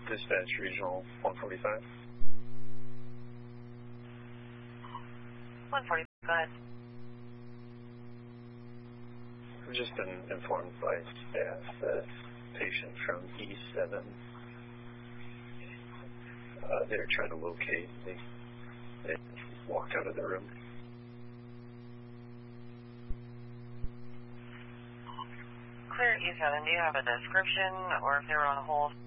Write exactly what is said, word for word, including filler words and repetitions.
Dispatch Regional one forty-five. one forty, go ahead. I've just been informed by staff that patient from E seven, uh, they're trying to locate, they, they walked out of the room. Clear E seven, do you have a description or if they were on hold?